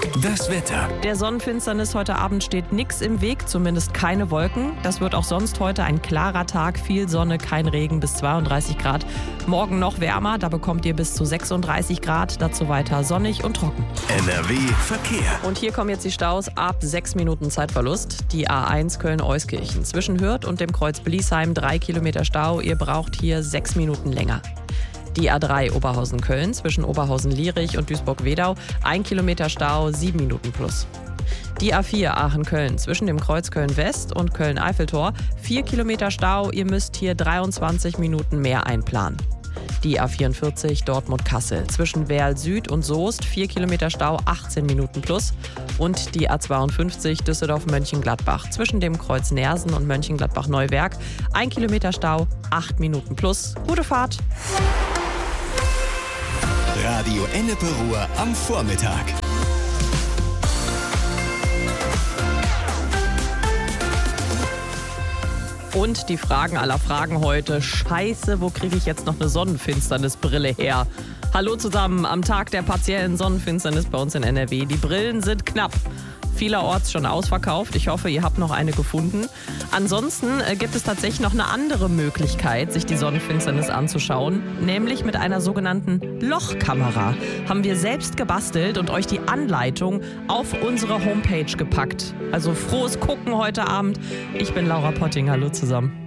Das Wetter. Der Sonnenfinsternis heute Abend steht nichts im Weg, zumindest keine Wolken. Das wird auch sonst heute ein klarer Tag, viel Sonne, kein Regen, bis 32 Grad. Morgen noch wärmer, da bekommt ihr bis zu 36 Grad, dazu weiter sonnig und trocken. NRW Verkehr. Und hier kommen jetzt die Staus ab 6 Minuten Zeitverlust. Die A1 Köln-Euskirchen zwischen Hürth und dem Kreuz Bliesheim 3 Kilometer Stau. Ihr braucht hier 6 Minuten länger. Die A3 Oberhausen-Köln zwischen Oberhausen-Lierich und Duisburg-Wedau 1 Kilometer Stau, 7 Minuten plus. Die A4 Aachen-Köln zwischen dem Kreuz Köln-West und Köln-Eiffeltor 4 Kilometer Stau. Ihr müsst hier 23 Minuten mehr einplanen. Die A44 Dortmund-Kassel zwischen Werl-Süd und Soest 4 Kilometer Stau, 18 Minuten plus. Und die A52 Düsseldorf-Mönchengladbach zwischen dem Kreuz Neersen und Mönchengladbach-Neuwerk 1 Kilometer Stau, 8 Minuten plus. Gute Fahrt! Radio Ennepe Ruhr am Vormittag. Und die Fragen aller Fragen heute. Scheiße, wo kriege ich jetzt noch eine Sonnenfinsternisbrille her? Hallo zusammen, am Tag der partiellen Sonnenfinsternis bei uns in NRW. Die Brillen sind knapp. Vielerorts schon ausverkauft. Ich hoffe, ihr habt noch eine gefunden. Ansonsten gibt es tatsächlich noch eine andere Möglichkeit, sich die Sonnenfinsternis anzuschauen, nämlich mit einer sogenannten Lochkamera. Haben wir selbst gebastelt und euch die Anleitung auf unsere Homepage gepackt. Also frohes Gucken heute Abend. Ich bin Laura Potting. Hallo zusammen.